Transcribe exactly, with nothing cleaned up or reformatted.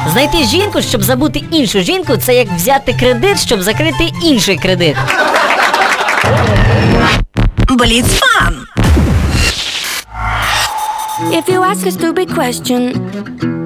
Знайти жінку, щоб забути іншу жінку, це як взяти кредит, щоб закрити інший кредит. Бліц-фан! If you ask a stupid question,